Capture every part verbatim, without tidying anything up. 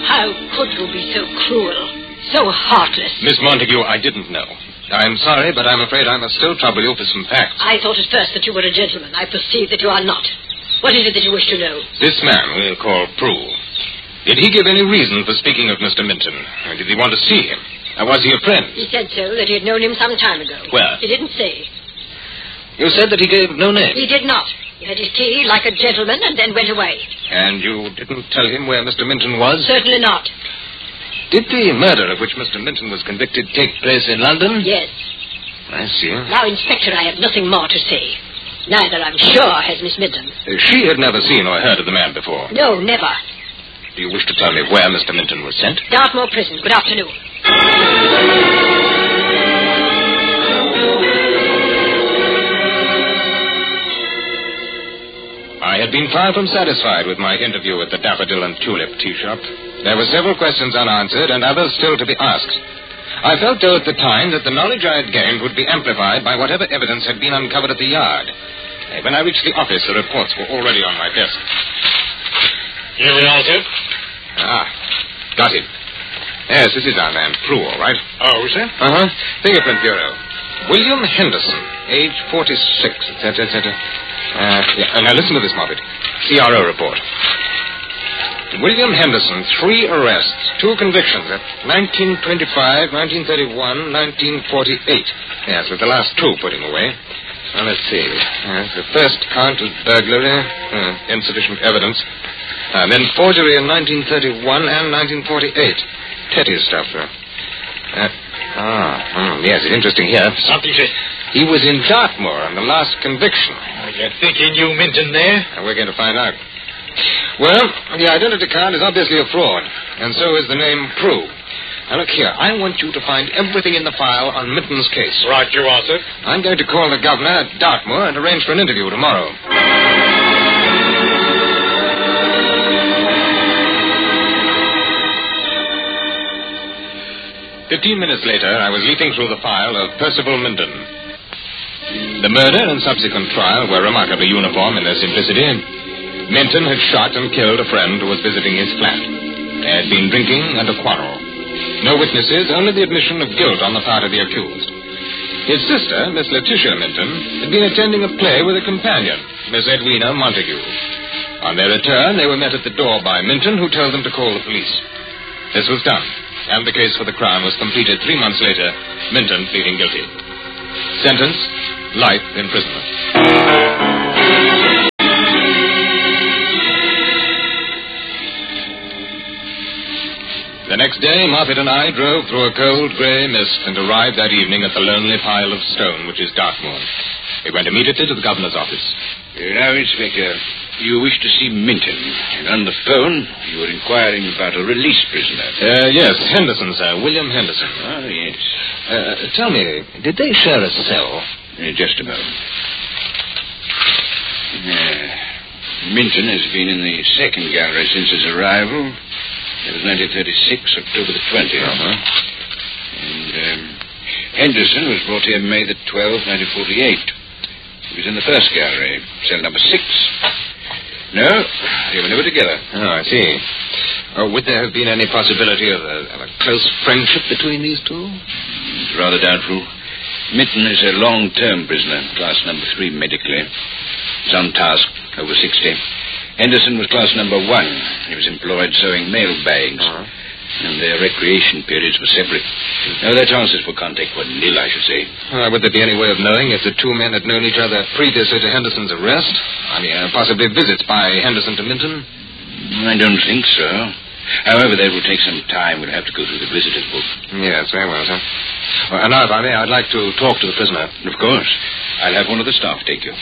How could you be so cruel, so heartless? Miss Montague, I didn't know. I'm sorry, but I'm afraid I must still trouble you for some facts. I thought at first that you were a gentleman. I perceive that you are not. What is it that you wish to know? This man we'll call Prue. Did he give any reason for speaking of Mister Minton? Or did he want to see him? Or was he a friend? He said so, that he had known him some time ago. Where? He didn't say. You said that he gave no name. He did not. He had his tea like a gentleman and then went away. And you didn't tell him where Mister Minton was? Certainly not. Did the murder of which Mister Minton was convicted take place in London? Yes. I see. Now, Inspector, I have nothing more to say. Neither, I'm sure, has Miss Minton. Uh, she had never seen or heard of the man before. No, never. Do you wish to tell me where Mister Minton was sent? Dartmoor Prison. Good afternoon. I had been far from satisfied with my interview at the Daffodil and Tulip tea shop. There were several questions unanswered and others still to be asked. I felt, though, at the time that the knowledge I had gained would be amplified by whatever evidence had been uncovered at the yard. When I reached the office, the reports were already on my desk. Here we are, sir. Ah, got him. Yes, this is our man, Prue, all right. Oh, sir? Uh-huh. Fingerprint Bureau. William Henderson, age forty-six, et cetera, et cetera. Uh, yeah. Now, listen to this, Moffat. C R O report. William Henderson, three arrests, two convictions at nineteen twenty-five, nineteen thirty-one, nineteen forty-eight. Yes, with the last two put him away. Now, let's see. Yes, the first count is burglary, uh, insufficient evidence. Uh, then forgery in nineteen thirty-one and nineteen forty-eight. Petty stuff, sir. Uh, ah, hmm, yes, it's interesting here. Something, sir. He was in Dartmoor on the last conviction. Oh, you think he knew Minton there? And we're going to find out. Well, the identity card is obviously a fraud, and so is the name Prue. Now, look here. I want you to find everything in the file on Minton's case. Right, you are, sir. I'm going to call the governor at Dartmoor and arrange for an interview tomorrow. Fifteen minutes later, I was leafing through the file of Percival Minton. The murder and subsequent trial were remarkably uniform in their simplicity. Minton had shot and killed a friend who was visiting his flat. They had been drinking and a quarrel. No witnesses, only the admission of guilt on the part of the accused. His sister, Miss Letitia Minton, had been attending a play with a companion, Miss Edwina Montague. On their return, they were met at the door by Minton, who told them to call the police. This was done, and the case for the Crown was completed three months later, Minton pleading guilty. Sentence, life imprisonment. The next day, Moffat and I drove through a cold, grey mist and arrived that evening at the lonely pile of stone, which is Dartmoor. We went immediately to the governor's office. Now, Inspector, you wish to see Minton, and on the phone you were inquiring about a released prisoner. Uh, yes, Henderson, sir. William Henderson. Oh, yes. Uh, tell me, did they share a cell? Uh, just a moment. Uh, Minton has been in the second gallery since his arrival. It was nineteen thirty-six, October the twentieth. Uh-huh. And um, Henderson was brought here May the twelfth, nineteen forty-eight. He was in the first gallery, cell number six. No, they were never together. Oh, I see. Oh, would there have been any possibility of a, of a close friendship between these two? It's rather doubtful. Minton is a long-term prisoner, class number three medically. He's on task, over sixty. Henderson was class number one. He was employed sewing mail bags. Uh-huh. And their recreation periods were separate. Now, their chances for contact were nil, I should say. Uh, would there be any way of knowing if the two men had known each other previously to Henderson's arrest? I mean, uh, possibly visits by Henderson to Minton? I don't think so. However, that will take some time. We'll have to go through the visitor's book. Yes, very well, sir. Well, and now, if I may, I'd like to talk to the prisoner. Of course. I'll have one of the staff take you.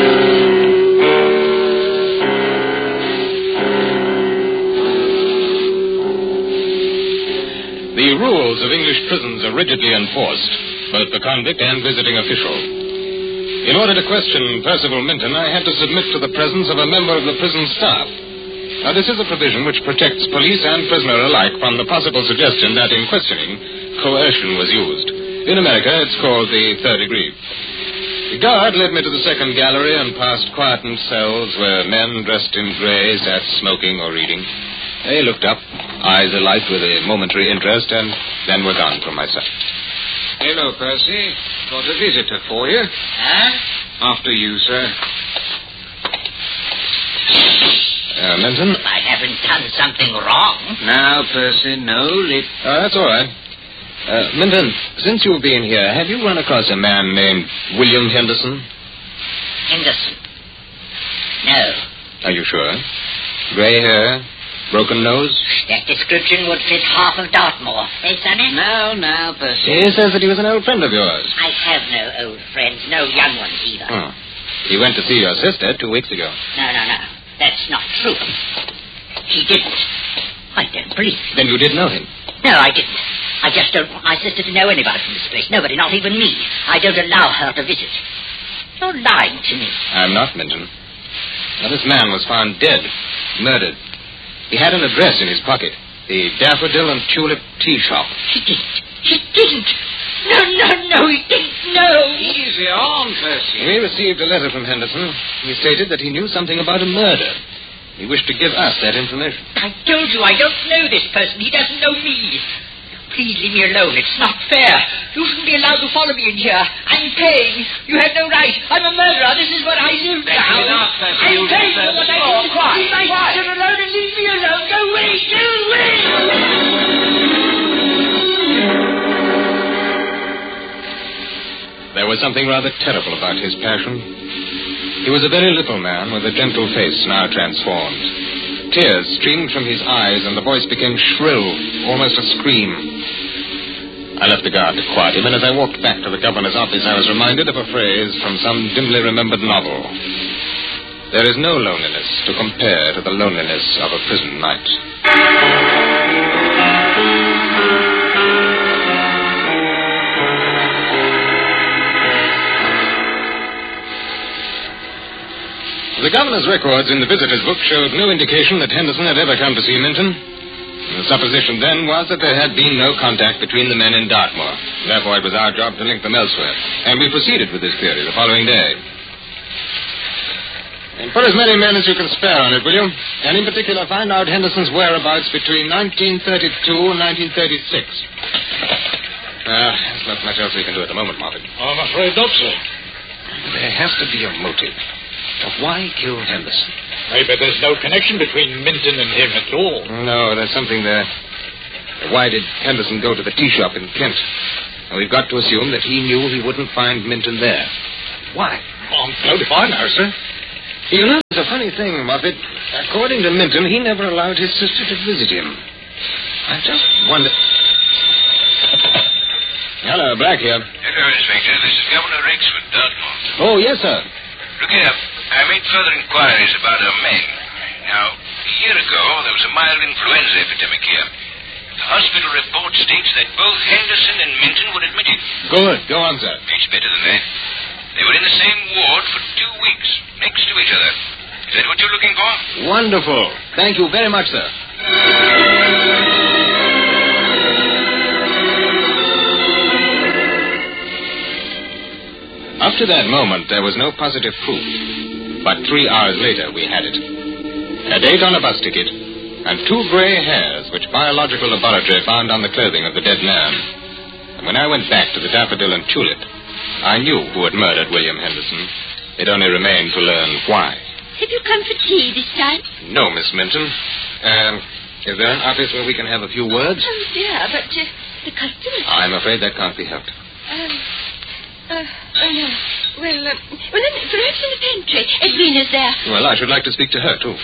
The rules of English prisons are rigidly enforced, both the convict and visiting official. In order to question Percival Minton, I had to submit to the presence of a member of the prison staff. Now, this is a provision which protects police and prisoner alike from the possible suggestion that in questioning, coercion was used. In America, it's called the third degree. The guard led me to the second gallery and past quiet cells where men dressed in grey sat smoking or reading. They looked up, eyes alight with a momentary interest, and then were gone from my sight. Hello, Percy. Got a visitor for you. Huh? After you, sir. Uh, Minton? I haven't done something wrong. Now, Percy, no lip. Uh, that's all right. Uh, Minton, since you've been here, have you run across a man named William Henderson? Henderson? No. Are you sure? Grey hair, broken nose? That description would fit half of Dartmoor. Eh, Sonny? Now, now, Percy. He says that he was an old friend of yours. I have no old friends, no young ones either. Hmm. He went to see your sister two weeks ago. No, no, no. That's not true. He didn't. I don't believe it. Then you did know him? No, I didn't. I just don't want my sister to know anybody from this place. Nobody, not even me. I don't allow her to visit. You're lying to me. I'm not, Minton. Now, this man was found dead, murdered. He had an address in his pocket. The Daffodil and Tulip Tea Shop. He didn't. He didn't. No, no, no, he didn't. No. Easy on, Percy. We received a letter from Henderson. He stated that he knew something about a murder. He wished to give us that information. I told you I don't know this person. He doesn't know me. Please leave me alone. It's not fair. You shouldn't be allowed to follow me in here. I'm paying. You had no right. I'm a murderer. This is what I do now. enough, Percy. I'm You paying deserve for what it. I do. Oh, quiet, Leave my quiet. sister alone and leave me alone. Go away. Go away. There was something rather terrible about his passion. He was a very little man with a gentle face now transformed. Tears streamed from his eyes, and the voice became shrill, almost a scream. I left the guard to quiet him, and as I walked back to the governor's office, I was reminded of a phrase from some dimly remembered novel. There is no loneliness to compare to the loneliness of a prison night. The governor's records in the visitor's book showed no indication that Henderson had ever come to see Minton. The supposition then was that there had been no contact between the men in Dartmoor. Therefore, it was our job to link them elsewhere. And we proceeded with this theory the following day. And put as many men as you can spare on it, will you? And in particular, find out Henderson's whereabouts between nineteen thirty-two and nineteen thirty-six. Ah, uh, there's not much else we can do at the moment, Moffat. I'm afraid not, sir. There has to be a motive. Of why kill Henderson? Maybe there's no connection between Minton and him at all. No, there's something there. Why did Henderson go to the tea shop in Kent? Well, we've got to assume that he knew he wouldn't find Minton there. Why? I'm blowed if I know, sir. You know, it's a funny thing, Moffat. According to Minton, he never allowed his sister to visit him. I just wonder... Hello, Black here. Hello, Inspector. This is Governor Rexford, Dartmoor. Oh, yes, sir. Look here. I made further inquiries about her men. Now, a year ago, there was a mild influenza epidemic here. The hospital report states that both Henderson and Minton were admitted. Good. Go on, sir. It's better than that. They were in the same ward for two weeks, next to each other. Is that what you're looking for? Wonderful. Thank you very much, sir. Up to that moment, there was no positive proof. But three hours later, we had it. A date on a bus ticket, and two gray hairs which biological laboratory found on the clothing of the dead man. And when I went back to the Daffodil and Tulip, I knew who had murdered William Henderson. It only remained to learn why. Have you come for tea this time? No, Miss Minton. Um, is there an office where we can have a few words? Oh, dear, but uh, the customers... I'm afraid that can't be helped. Um... Uh, oh, no. Well, uh, well, then, perhaps in the pantry. Edwina's there. Well, I should like to speak to her, too.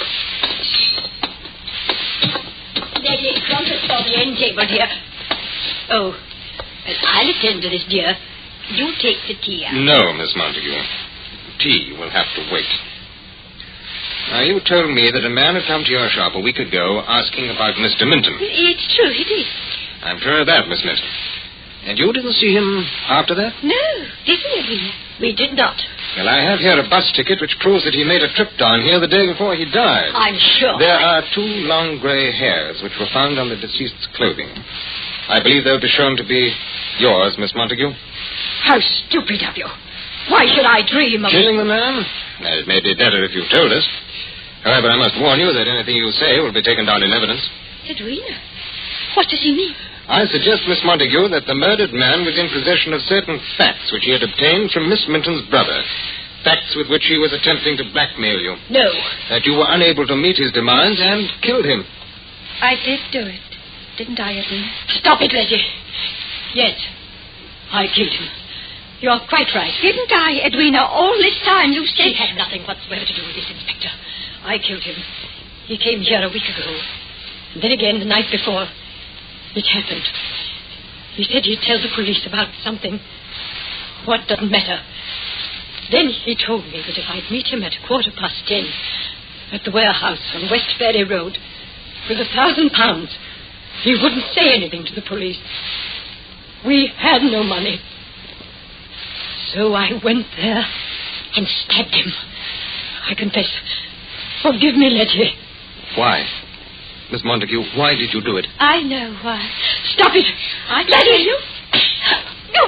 There's a crumpet for the end table, dear. Oh, well, I'll attend to this, dear. You take the tea out. No, Miss Montague. Tea will have to wait. Now, you told me that a man had come to your shop a week ago asking about Mister Minton. It's true, he did. I'm sure of that, Miss Minton. And you didn't see him after that? No, didn't Edwina? We did not. Well, I have here a bus ticket which proves that he made a trip down here the day before he died. I'm sure. There are two long gray hairs which were found on the deceased's clothing. I believe they'll be shown to be yours, Miss Montague. How stupid of you. Why should I dream of... Killing the man? Well, it may be better if you told us. However, I must warn you that anything you say will be taken down in evidence. Edwina? What does he mean? I suggest, Miss Montague, that the murdered man was in possession of certain facts which he had obtained from Miss Minton's brother. Facts with which he was attempting to blackmail you. No. That you were unable to meet his demands and killed him. I did do it, didn't I, Edwina? Stop it, Reggie. Yes, I killed him. You're quite right. Didn't I, Edwina? All this time you He said... had nothing whatsoever to do with this, Inspector. I killed him. He came here a week ago. And then again the night before. It happened. He said he'd tell the police about something. What doesn't matter. Then he told me that if I'd meet him at a quarter past ten at the warehouse on West Ferry Road with a thousand pounds, he wouldn't say anything to the police. We had no money. So I went there and stabbed him. I confess. Forgive me, Letty. Why? Miss Montague, why did you do it? I know why. Stop it! I Letty! tell you. No!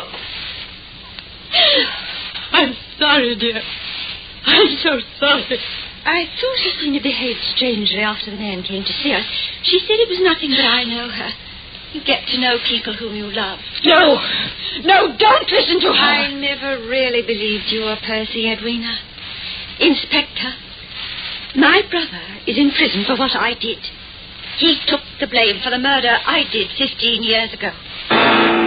I'm sorry, dear. I'm so sorry. I thought Edwina behaved strangely after the man came to see us. She said it was nothing, but I know her. You get to know people whom you love. No! No, don't listen to her! I never really believed you were Percy, Edwina. Inspector, my brother is in prison for what I did. He took the blame for the murder I did fifteen years ago.